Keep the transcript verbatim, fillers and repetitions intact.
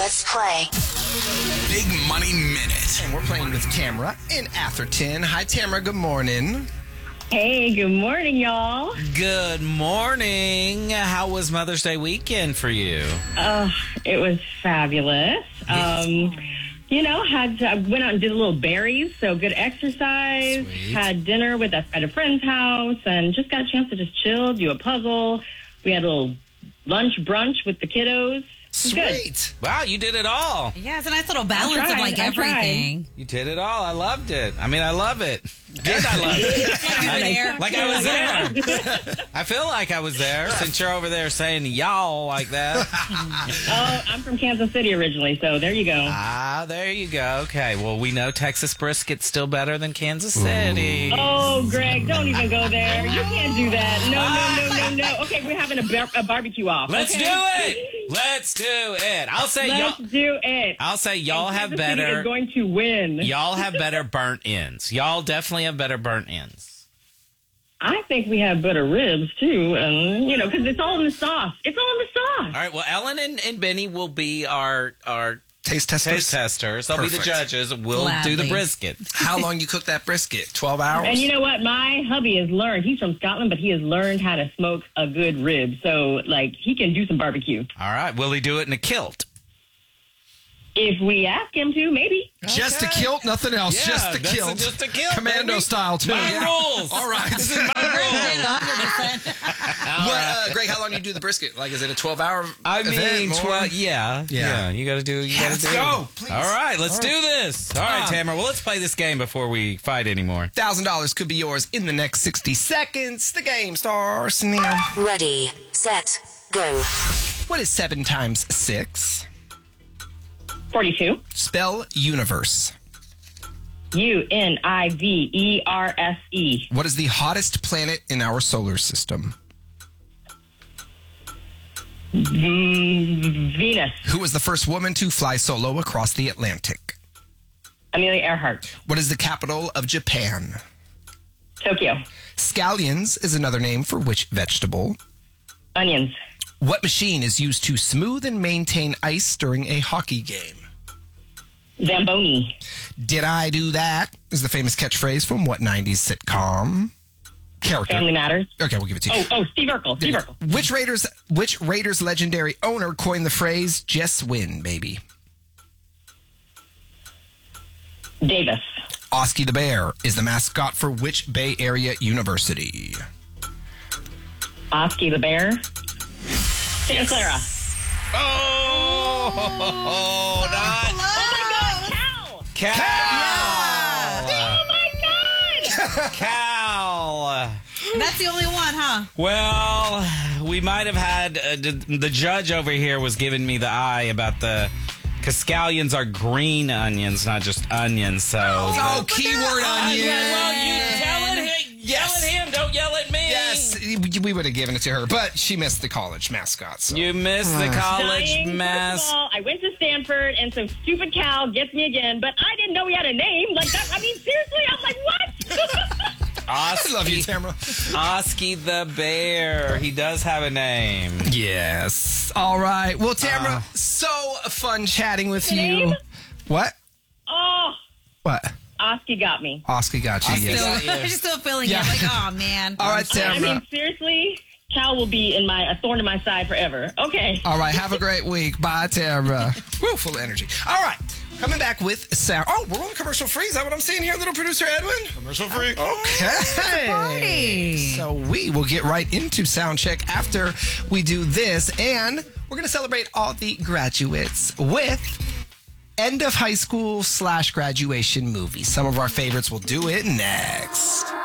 Let's play. Big Money Minute. And we're playing with Tamara in Atherton. Hi, Tamara. Good morning. Hey, good morning, y'all. Good morning. How was Mother's Day weekend for you? Uh, it was fabulous. Um, you know, had to, I went out and did a little berries, so good exercise. Sweet. Had dinner with us at a friend's house, and just got a chance to just chill, do a puzzle. We had a little lunch brunch with the kiddos. It was good. Sweet. Wow, you did it all. Yeah, it's a nice little balance tried, of like I tried. everything. You did it all. I loved it. I mean, I love it. Good, I love it. there. Like I was there. I feel like I was there since you're over there saying y'all like that. Oh, I'm from Kansas City originally, so there you go. Ah, there you go. Okay, well, we know Texas brisket's still better than Kansas City. Oh, Greg, don't even go there. You can't do that. No, no, no, no, no. Okay, we're having a, bar- a barbecue off. Let's okay? do it. Let's do it. I'll say Let's y'all. do it. I'll say y'all And have Kansas City better. is going to win. Y'all have better burnt ends. Y'all definitely have better burnt ends. I think we have better ribs too, and you know, because it's all in the sauce. It's all in the sauce. All right. Well, Ellen and, and Benny will be our our Taste testers. taste testers. They'll be the Perfect. judges. We'll Gladly. do the brisket. How long you cook that brisket? twelve hours? And you know what? My hubby has learned. He's from Scotland, but he has learned how to smoke a good rib. So, like, he can do some barbecue. All right. Will he do it in a kilt? If we ask him to, maybe. Just a Okay. kilt, nothing else. Yeah, just the that's kilt. a- just a kilt, Commando baby. style, too. My Yeah. rules. All right. This is my rules. one hundred percent. What, uh, Greg, how long do you do the brisket? Like, is it a twelve-hour I event? mean, More? twelve. Yeah, Yeah. yeah. You got to do. You Yeah, got to let's do. go, please. All right, let's All do this. All right, Um, Tamara. Well, let's play this game before we fight anymore. one thousand dollars could be yours in the next sixty seconds. The game starts now. Ready, set, go. What is seven times six? forty-two. Spell universe. U N I V E R S E. What is the hottest planet in our solar system? Mm, Venus. Who was the first woman to fly solo across the Atlantic? Amelia Earhart. What is the capital of Japan? Tokyo. Scallions is another name for which vegetable? Onions. What machine is used to smooth and maintain ice during a hockey game? Zamboni. Did I do that? Is the famous catchphrase from what nineties sitcom? Character. Family Matters. Okay, we'll give it to you. Oh, oh, Steve Urkel. Steve Urkel. Which Raiders which Raiders legendary owner coined the phrase "just win, baby"? Davis. Oski the Bear is the mascot for which Bay Area university? Oski the Bear. Santa Clara. Oh, not Oh my God, Cal! Cal. Oh my God! Cal. That's the only one, huh? Well, we might have had uh, d- the judge over here was giving me the eye about the because scallions are green onions, not just onions. So Oh, keyword onion. well, you tell it him. Yes. Yell at him. Don't yell at me. Yes, we would have given it to her, but she missed the college mascot. So. You missed the college Dying. First mass. of all, I went to Stanford, and some stupid Cal gets me again, but I didn't know he had a name. Like that. I mean, seriously, I'm like, what? I love you, Tamara. Oski the Bear. He does have a name. Yes. All right. Well, Tamara, Uh. so fun chatting with Your you. name? What? Oh, What? Oski got me. Oski got you. Oski Yes. got Still, you. she's still feeling Yeah. it. Like, oh man. All right, I Tamara. mean, seriously, Cal will be in my a thorn in my side forever. Okay. All right. Have a great week. Bye, Tamara. Woo, full of energy. All right. Coming back with sound. Oh, we're on commercial free. Is that what I'm seeing here, little producer Edwin? Commercial free. Okay. Party. So we will get right into sound check after we do this, and we're going to celebrate all the graduates with end of high school slash graduation movies. Some of our favorites will do it next.